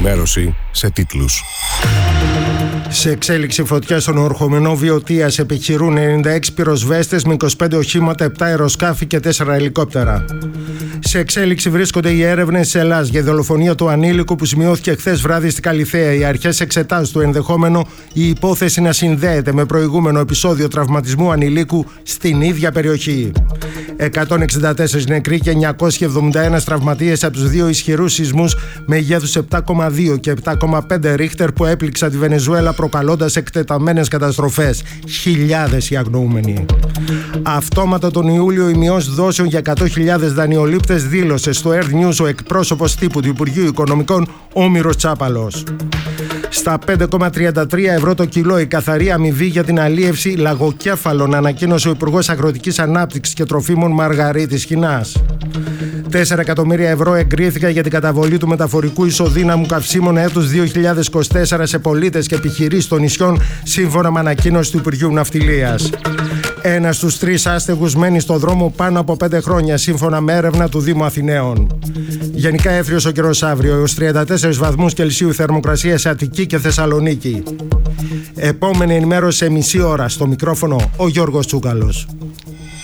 ενημέρωση σε τίτλους. Σε εξέλιξη φωτιά στον ορχομενό Βιωτίας επιχειρούν 96 πυροσβέστες με 25 οχήματα, 7 αεροσκάφη και 4 ελικόπτερα. Σε εξέλιξη βρίσκονται οι έρευνες της Ελλάς για δολοφονία του ανήλικου που σημειώθηκε χθες βράδυ στη Καλιθέα. Οι αρχές εξετάζουν το ενδεχόμενο η υπόθεση να συνδέεται με προηγούμενο επεισόδιο τραυματισμού ανηλίκου στην ίδια περιοχή. 164 νεκροί και 971 τραυματίες από τους δύο ισχυρούς σεισμούς μεγέθους 7,2 και 7,5 ρίχτερ που έπληξαν τη Βενεζουέλα, προκαλώντας εκτεταμένες καταστροφές. Χιλιάδες οι αγνοούμενοι. Αυτόματα τον Ιούλιο οι μειώσεις δόσεων για 100.000 δανειολήπτες, δήλωσε στο Earth News ο εκπρόσωπος τύπου του Υπουργείου Οικονομικών Όμηρος Τσάπαλος. Στα 5,33 ευρώ το κιλό η καθαρή αμοιβή για την αλίευση λαγοκέφαλων, ανακοίνωσε ο Υπουργός Αγροτικής Ανάπτυξης και Τροφίμων Μαργαρίτης Χινάς. 4 εκατομμύρια ευρώ εγκρίθηκαν για την καταβολή του μεταφορικού ισοδύναμου καυσίμων έτους 2024 σε πολίτες και επιχειρήσεις των νησιών, σύμφωνα με ανακοίνωση του Υπουργείου Ναυτιλίας. Ένας στους 3 άστεγους μένει στο δρόμο πάνω από 5 χρόνια, σύμφωνα με έρευνα του Δήμου Αθηναίων. Γενικά έφριος ο καιρός αύριο, έως 34 βαθμούς Κελσίου θερμοκρασία σε Αττική και Θεσσαλονίκη. Επόμενη ενημέρωση σε μισή ώρα. Στο μικρόφωνο ο Γιώργος Τσούκαλος.